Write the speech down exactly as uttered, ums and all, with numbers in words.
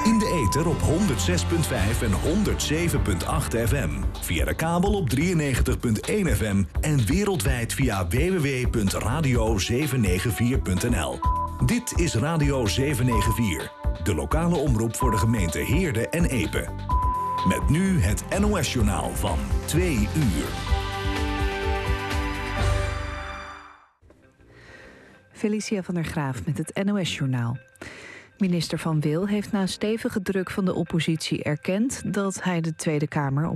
In de ether op honderd zes komma vijf en honderd zeven komma acht F M. Via de kabel op drieënnegentig komma één F M. En wereldwijd via w w w punt radio zeven negen vier punt n l. Dit is Radio zeven negen vier. De lokale omroep voor de gemeente Heerde en Epe. Met nu het N O S-journaal van twee uur. Felicia van der Graaf met het N O S-journaal. Minister Van Wil heeft na stevige druk van de oppositie erkend dat hij de Tweede Kamer op